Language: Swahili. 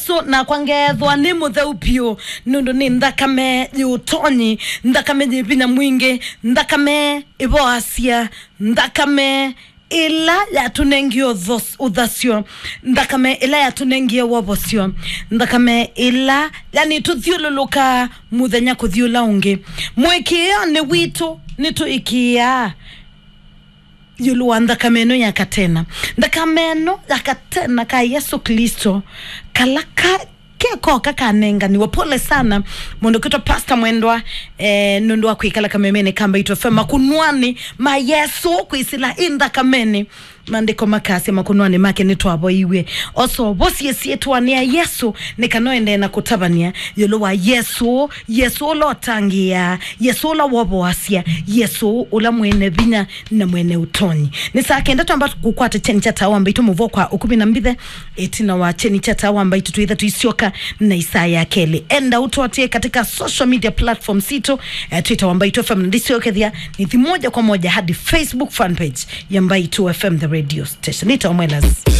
So na kwangethwa ni muthaupio nundu ni ndakame yutonyi ndakame jipinya mwingi ndakame iboasia ndakame ila yatunengio uthasio ndakame ila yatunengio wabosio ndakame ila yani tuthiululuka muthenya kuthiula ungi mwekio ni witu nituikia yulu ndakameno yakatena ndakameno yakatena ka Yesu Kristo kalaka keko kakanenga ni wapole sana mondo kito Pastor Mwendwa nundwa kuikala kamemene kamba itofema kunwani ma Yesu kuisila inda kamene mandiko makasi makunwani make nitwabo iwe oso bosi yesietuania Yesu nikanoende na kutabania yolo wa Yesu lo tangia Yesu la waboasia Yesu ula mwene binya na mwene utonyi nisakenda tu ambatu kukwata cheni chata wamba itu muvo kwa 12 etina wa cheni chata wamba itu tuitha tuisioka na Isaya Kele enda utuatie katika social media platform sito Twitter wamba itu FM ndisioke dhia ni moja kwa moja hadi Facebook fan page yamba itu FM the radio station. Nita omwelas.